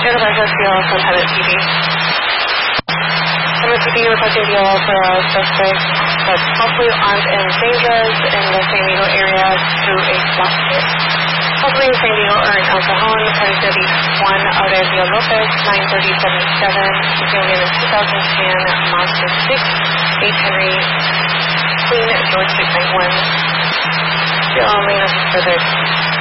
Santa Barbara fuel from Pilot PD. Pilot PD requesting fuel for a suspect that's possibly armed and dangerous in the San Diego area through a stop pit. Possibly in San Diego or in El Cajon, Party 31 Aurelio Lopez, 93077, Italian 2010, Mazda 6, 8 Henry, Queen, George 691. The only nothing further.